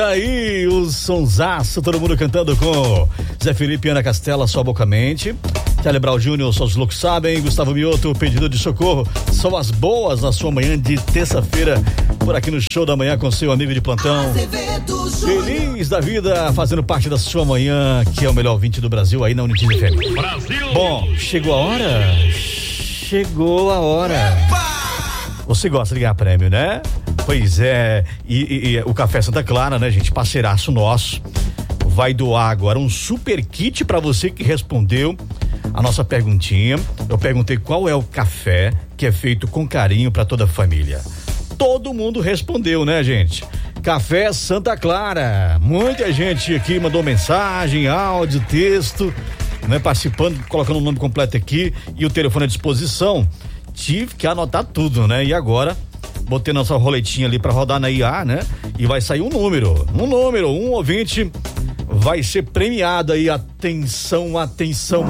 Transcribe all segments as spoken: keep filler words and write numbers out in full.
Aí, o sonsaço, todo mundo cantando com Zé Felipe e Ana Castela, Sua Boca Mente. Telebral Júnior, só os loucos sabem. Gustavo Mioto, pedido de socorro. São as boas na sua manhã de terça-feira, por aqui no Show da Manhã com seu amigo de plantão. Feliz da vida, fazendo parte da sua manhã, que é o melhor ouvinte do Brasil aí na Unitive F M. Brasil! Bom, chegou a hora? Chegou a hora. Você gosta de ganhar prêmio, né? Pois é, e, e, e o Café Santa Clara, né, gente, parceiraço nosso, vai doar agora um super kit pra você que respondeu a nossa perguntinha. Eu perguntei qual é o café que é feito com carinho pra toda a família. Todo mundo respondeu, né, gente? Café Santa Clara. Muita gente aqui mandou mensagem, áudio, texto, né, participando, colocando o nome completo aqui e o telefone à disposição. Tive que anotar tudo, né? E agora botei nossa roletinha ali pra rodar na I A, né? E vai sair um número, um número, um ouvinte vai ser premiado aí. Atenção, atenção.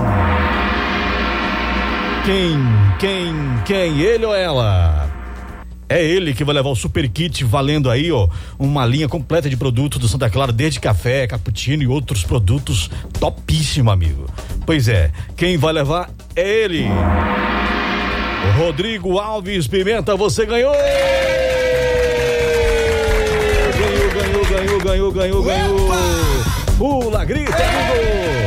Quem, quem, quem? Ele ou ela? É ele que vai levar o super kit valendo aí, ó, uma linha completa de produtos do Santa Clara, desde café, cappuccino e outros produtos topíssimo, amigo. Pois é, quem vai levar é ele. Rodrigo Alves Pimenta, você ganhou! Ganhou, ganhou, ganhou, ganhou, ganhou, ganhou! Pula, grita, amigo!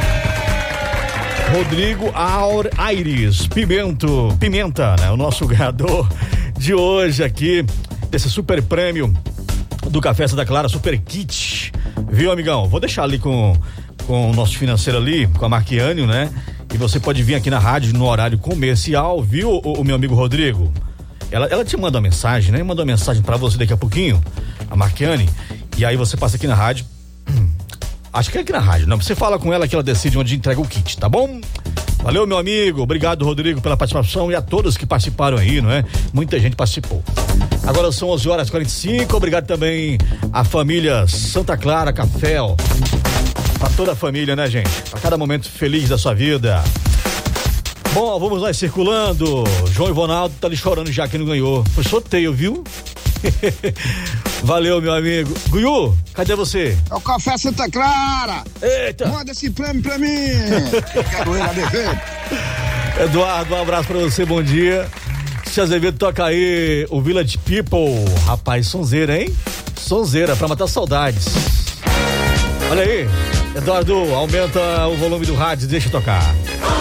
Rodrigo Aur Aires Pimento, Pimenta, né? O nosso ganhador de hoje aqui, desse super prêmio do Café Santa Clara, super kit. Viu, amigão? Vou deixar ali com, com o nosso financeiro ali, com a Marquiane, né? E você pode vir aqui na rádio no horário comercial, viu, o, o meu amigo Rodrigo? Ela, ela te manda uma mensagem, né? Manda uma mensagem pra você daqui a pouquinho, a Marquiane, e aí você passa aqui na rádio. Acho que é aqui na rádio, não? Você fala com ela que ela decide onde entrega o kit, tá bom? Valeu, meu amigo. Obrigado, Rodrigo, pela participação e a todos que participaram aí, não é? Muita gente participou. Agora são onze horas e quarenta e cinco. Obrigado também à família Santa Clara Café, ó. Pra toda a família, né, gente? Pra cada momento feliz da sua vida. Bom, vamos lá circulando. João Ivonaldo tá ali chorando já que não ganhou. Foi sorteio, viu? Valeu, meu amigo. Guiú, cadê você? É o Café Santa Clara. Eita. Manda esse prêmio pra mim. Quero ir lá dever. Eduardo, um abraço pra você, bom dia. Se Azevedo toca aí o Village People. Rapaz, sonzeira, hein? Sonzeira, pra matar saudades. Olha aí. Eduardo, aumenta o volume do rádio, deixa eu tocar.